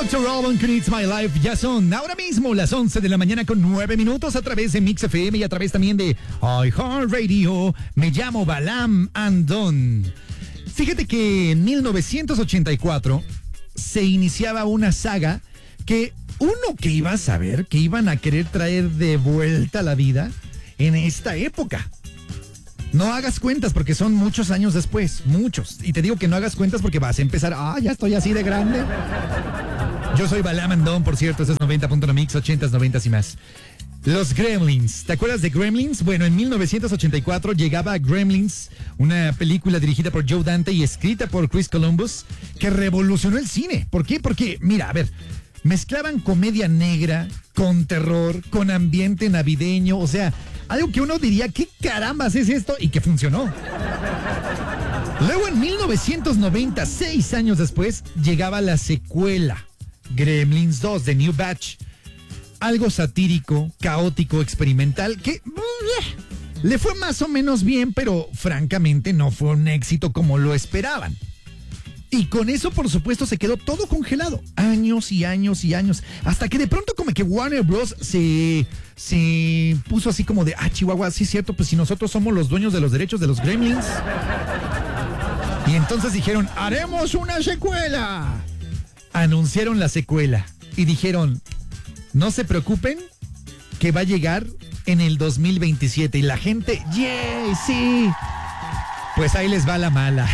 Dr. Alban con It's My Life. Ya son ahora mismo las 11 de la mañana con 9 minutos a través de Mix FM y a través también de iHeartRadio. Me llamo Balam Andón. Fíjate que en 1984 se iniciaba una saga que que iba a saber que iban a querer traer de vuelta a la vida en esta época. No hagas cuentas porque son muchos años después, muchos. Y te digo que no hagas cuentas porque vas a empezar, ya estoy así de grande. Yo soy Balam Andón, por cierto, este es 90.1 Mix, 80s, 90s y más. Los Gremlins, ¿te acuerdas de Gremlins? Bueno, en 1984 llegaba Gremlins, una película dirigida por Joe Dante y escrita por Chris Columbus, que revolucionó el cine. ¿Por qué? Porque, mira, a ver, mezclaban comedia negra con terror, con ambiente navideño, o sea, algo que uno diría, ¿qué carambas es esto? Y que funcionó. Luego en 1990, 6 años después, llegaba la secuela, Gremlins 2, The New Batch. Algo satírico, caótico, experimental, que le fue más o menos bien, pero francamente no fue un éxito como lo esperaban. Y con eso, por supuesto, se quedó todo congelado. Años y años y años. Hasta que de pronto como que Warner Bros. se puso así como de, Chihuahua, sí es cierto, pues si nosotros somos los dueños de los derechos de los Gremlins. Y entonces dijeron, haremos una secuela. Anunciaron la secuela y dijeron, no se preocupen, que va a llegar en el 2027. Y la gente, ¡yay! ¡Sí! Pues ahí les va la mala.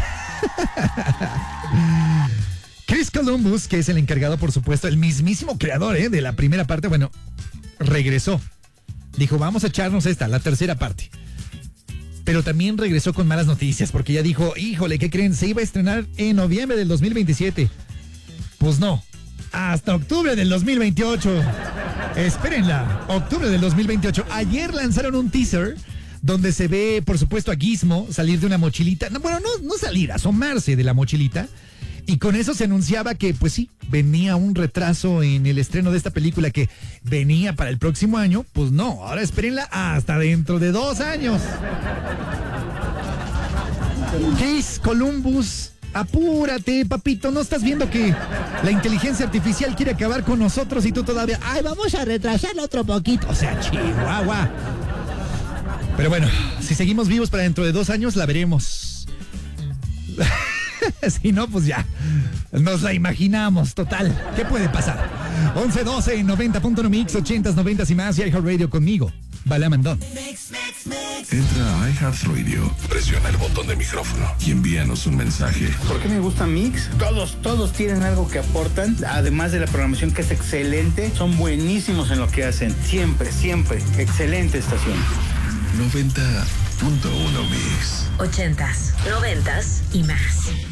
Chris Columbus, que es el encargado, por supuesto, el mismísimo creador de la primera parte, bueno, regresó. Dijo, vamos a echarnos la tercera parte. Pero también regresó con malas noticias, porque ya dijo, híjole, ¿qué creen? Se iba a estrenar en noviembre del 2027. Pues no, hasta octubre del 2028. Espérenla, octubre del 2028. Ayer lanzaron un teaser donde se ve, por supuesto, a Gizmo salir de una mochilita. No salir, asomarse de la mochilita. Y con eso se anunciaba que, pues sí, venía un retraso en el estreno de esta película que venía para el próximo año. Pues no, ahora espérenla hasta dentro de 2 años. Chris Columbus, apúrate, papito, ¿no estás viendo que la inteligencia artificial quiere acabar con nosotros y tú todavía, vamos a retrasarlo otro poquito? O sea, Chihuahua. Pero bueno, si seguimos vivos para dentro de 2 años, la veremos. Si no, pues ya, nos la imaginamos, total. ¿Qué puede pasar? 11-12, 90.1 Mix, 80s, 90s y más, y iHeartRadio conmigo, Balam Andón. Entra a iHeartRadio, presiona el botón de micrófono y envíanos un mensaje. ¿Por qué me gusta Mix? Todos tienen algo que aportan, además de la programación que es excelente, son buenísimos en lo que hacen, siempre, excelente estación. 90.1 Mix. 80s, 90s y más.